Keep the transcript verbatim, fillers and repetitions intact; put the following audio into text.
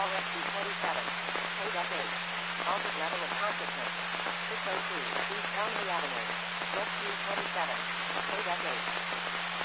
Call Rescue twenty-seven. Kodak eight. Altered level of consciousness. six oh two East Elmley Avenue. Rescue twenty-seven. Kodak eight.